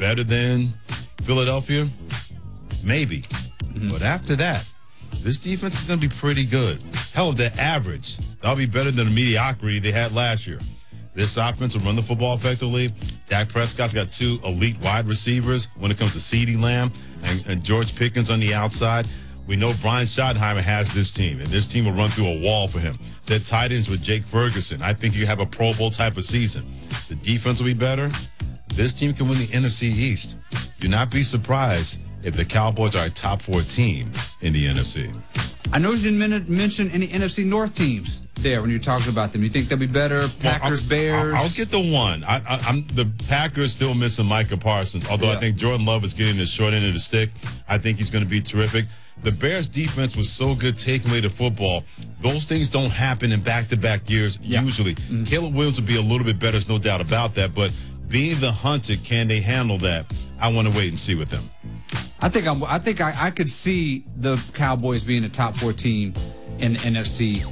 better than Philadelphia? Maybe. But after that, this defense is going to be pretty good. Hell, their average, that'll be better than the mediocrity they had last year. This offense will run the football effectively. Dak Prescott's got 2 elite wide receivers when it comes to CeeDee Lamb and George Pickens on the outside. We know Brian Schottenheimer has this team, and this team will run through a wall for him. Their tight ends with Jake Ferguson. I think you have a Pro Bowl type of season. The defense will be better. This team can win the NFC East. Do not be surprised if the Cowboys are a top 4 team in the NFC. I know you didn't mention any NFC North teams there when you're talking about them. You think they'll be better? Packers, Bears? I'll get the one. I'm the Packers still missing Micah Parsons, although I think Jordan Love is getting the short end of the stick. I think he's going to be terrific. The Bears' defense was so good taking away the football. Those things don't happen in back-to-back years usually. Caleb Williams will be a little bit better, there's no doubt about that. But being the hunted, can they handle that? I want to wait and see with them. I think I could see the Cowboys being a top 4 team in the NFC.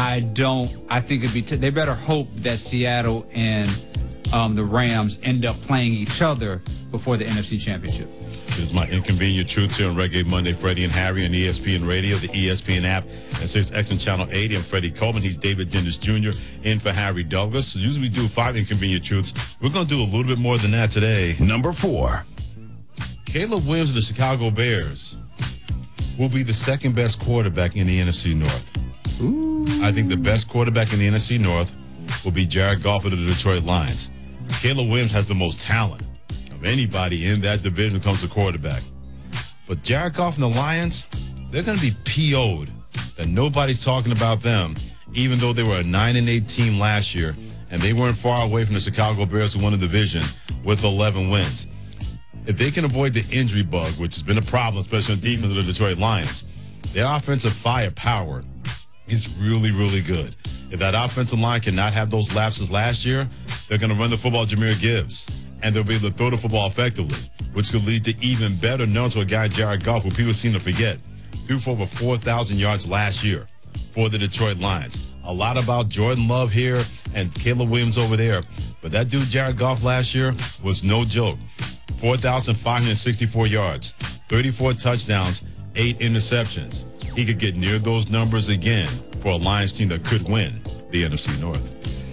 I think it'd be they better hope that Seattle and the Rams end up playing each other before the NFC Championship. This is my Inconvenient Truths here on Reggae Monday. Freddie and Harry on ESPN Radio, the ESPN app, and 6X and Channel 80. I'm Freddie Coleman. He's David Dennis Jr. in for Harry Douglas. So usually we do 5 Inconvenient Truths. We're going to do a little bit more than that today. Number 4. Caleb Williams of the Chicago Bears will be the second best quarterback in the NFC North. Ooh. I think the best quarterback in the NFC North will be Jared Goff of the Detroit Lions. Caleb Williams has the most talent of anybody in that division when it comes to quarterback. But Jared Goff and the Lions, they're going to be PO'd that nobody's talking about them, even though they were a 9-8 team last year, and they weren't far away from the Chicago Bears who won the division with 11 wins. If they can avoid the injury bug, which has been a problem, especially on defense of the Detroit Lions, their offensive firepower is really, really good. If that offensive line cannot have those lapses last year, they're going to run the football Jahmyr Gibbs, and they'll be able to throw the football effectively, which could lead to even better numbers for a guy, Jared Goff, who people seem to forget. Threw for over 4,000 yards last year for the Detroit Lions. A lot about Jordan Love here and Caleb Williams over there, but that dude, Jared Goff, last year was no joke. 4,564 yards, 34 touchdowns, 8 interceptions. He could get near those numbers again for a Lions team that could win the NFC North.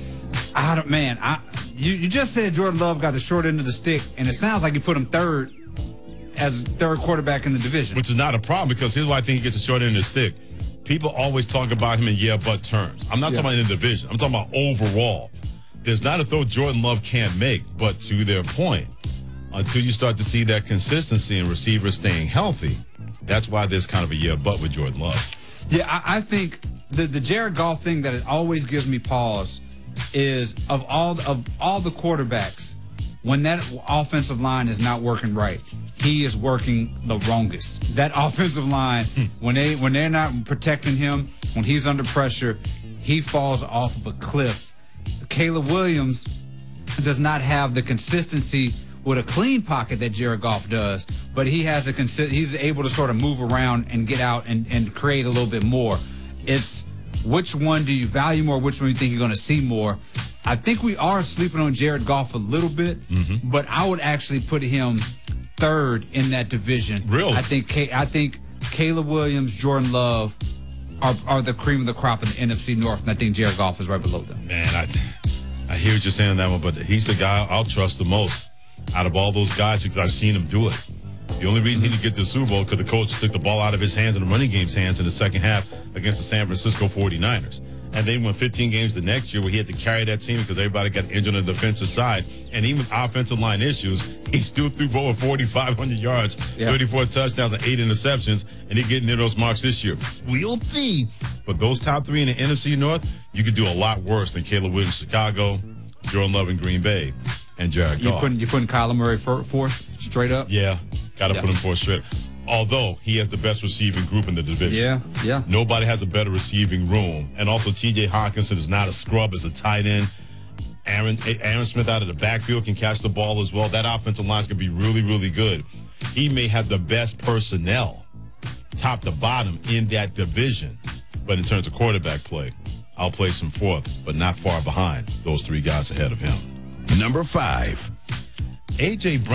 You just said Jordan Love got the short end of the stick, and it sounds like you put him third as third quarterback in the division. Which is not a problem, because here's why I think he gets the short end of the stick. People always talk about him in but terms. I'm not talking about in the division. I'm talking about overall. There's not a throw Jordan Love can't make, but to their point, until you start to see that consistency in receivers staying healthy, that's why there's kind of a but with Jordan Love. Yeah, I think the Jared Goff thing that it always gives me pause is of all the quarterbacks, when that offensive line is not working right, he is working the wrongest. That offensive line, when they're not protecting him, when he's under pressure, he falls off of a cliff. Caleb Williams does not have the consistency with a clean pocket that Jared Goff does, but he has he's able to sort of move around and get out and create a little bit more. It's which one do you value more? Which one do you think you're going to see more? I think we are sleeping on Jared Goff a little bit, but I would actually put him third in that division. Really? I think Caleb Williams, Jordan Love are the cream of the crop in the NFC North, and I think Jared Goff is right below them. Man, I hear what you're saying on that one, but he's the guy I'll trust the most out of all those guys because I've seen him do it. The only reason he didn't get to the Super Bowl because the coach took the ball out of his hands and the running game's hands in the second half against the San Francisco 49ers. And then went 15 games the next year where he had to carry that team because everybody got injured on the defensive side. And even with offensive line issues, he still threw for over 4,500 yards, 34 touchdowns, and 8 interceptions, and he's getting near those marks this year. We'll see. But those top 3 in the NFC North, you could do a lot worse than Caleb Williams, Chicago, Jordan Love in Green Bay, and Jared Goff. You putting Kyler Murray fourth, straight up? Yeah, got to put him fourth straight. Although he has the best receiving group in the division. Yeah. Nobody has a better receiving room. And also T.J. Hawkinson is not a scrub as a tight end. Aaron Smith out of the backfield can catch the ball as well. That offensive line is going to be really, really good. He may have the best personnel, top to bottom, in that division. But in terms of quarterback play, I'll place him fourth, but not far behind those 3 guys ahead of him. Number 5. A.J.